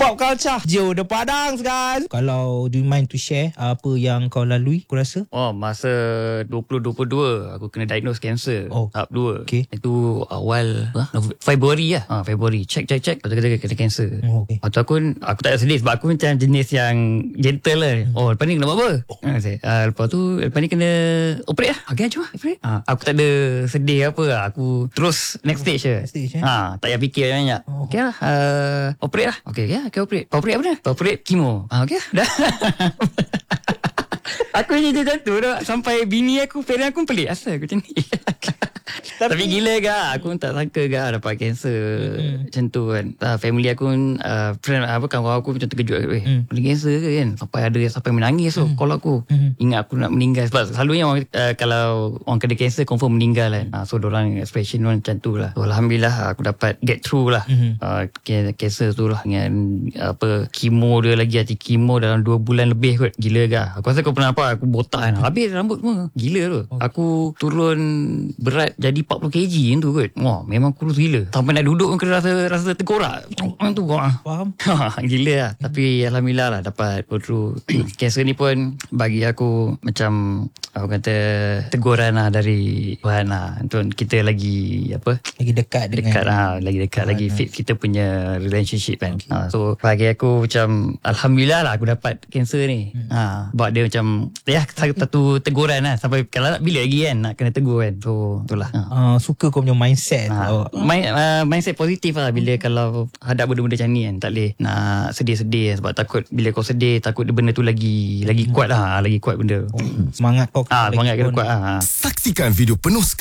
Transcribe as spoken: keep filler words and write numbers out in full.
Pop culture Joe The Padang guys. Kalau do you mind to share apa yang kau lalui, aku rasa? Oh, masa dua puluh dua puluh dua aku kena diagnose cancer. Oh. Tahap dua. Okay. Itu awal ha? Februari lah. Ha, Februari. Check check check. Lepas tu kata kena cancer. Oh, okay. Lepas tu aku aku tak ada sedih sebab aku macam jenis yang gentle lah. Hmm. Oh, lepas ni kena buat apa? Oh. Ha, uh, lepas tu lepas ni kena operate lah. Okay, jom lah operate. Ha, aku tak ada sedih apa lah. Aku terus next stage je. Next stage, eh? Ha, tak payah fikir banyak. Oh. Okay lah. Uh, operate lah. Okay, okay, okay operate. Operate apa dah? Operate chemo. Ha, okay lah. Dah. Aku je macam tu dah. Sampai bini aku, parent aku pelik. Asal aku macam ni. Tapi, Tapi gila gak. Aku tak sangka gak dapat kanser mm-hmm. macam tu kan. Uh, family aku uh, friend apa kawan aku macam terkejut. Eh, mm. Boleh kanser ke kan? Sampai ada sampai menangis tu. Mm. Call aku. Mm. Ingat aku nak meninggal. Sebab selalunya orang, uh, kalau orang kena kanser confirm meninggal kan. Uh, so dorang expression macam tu lah. So, Alhamdulillah aku dapat get through lah. Mm-hmm. Uh, kanser tu lah. Dengan apa kemo dia lagi. Hati kemo dalam dua bulan lebih kot. Gila gak. Aku rasa kau pernah apa? Aku botak kan. Habis rambut semua. Gila tu. Okay. Aku turun berat jadi empat puluh kilogram tu kot. Wah, memang kurus gila. Sampai nak duduk pun kena rasa rasa terkorak. Tu kau. Faham? Gila lah. Hmm. Tapi alhamdulillah lah dapat go through. Kanser ni pun bagi aku macam aku kata teguran lah dari Tuhan lah. Tuan kita lagi apa? Lagi dekat dengan dekat lah, lagi dekat Tuhan lagi fit kita punya relationship kan. Okay. Ha, so bagi aku macam alhamdulillah lah aku dapat kanser ni. Hmm. Ha, sebab dia macam ya satu teguran lah. Sampai kalau bila lagi kan nak kena tegur kan. So itulah. Ha. Uh, suka kau punya mindset. Ha, oh. Main, uh, mindset positif lah bila hmm. kalau hadap benda-benda macam ni kan. Tak boleh nak sedih-sedih sebab takut bila kau sedih takut benda tu lagi lagi kuat lah, lagi kuat benda. Oh. Semangat kau. Ah, semangat kena kuat lah. Saksikan video penuh